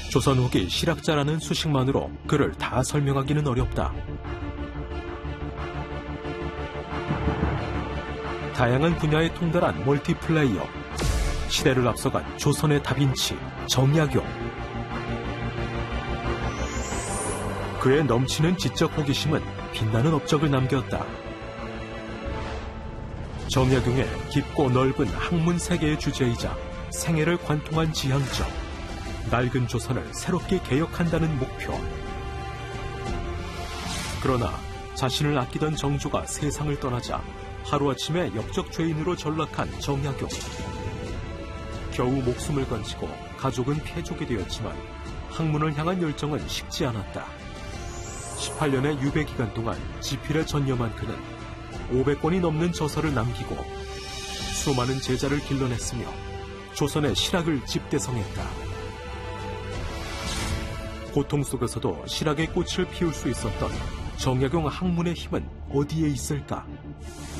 조선 후기 실학자라는 수식만으로 그를 다 설명하기는 어렵다. 다양한 분야에 통달한 멀티플레이어, 시대를 앞서간 조선의 다빈치, 정약용. 그의 넘치는 지적 호기심은 빛나는 업적을 남겼다. 정약용의 깊고 넓은 학문 세계의 주제이자 생애를 관통한 지향점, 낡은 조선을 새롭게 개혁한다는 목표. 그러나 자신을 아끼던 정조가 세상을 떠나자 하루아침에 역적죄인으로 전락한 정약용. 겨우 목숨을 건지고 가족은 패족이 되었지만 학문을 향한 열정은 식지 않았다. 18년의 유배 기간 동안 지필에 전념한 그는 500권이 넘는 저서를 남기고 수많은 제자를 길러냈으며 조선의 실학을 집대성했다. 고통 속에서도 실학의 꽃을 피울 수 있었던 정약용 학문의 힘은 어디에 있을까?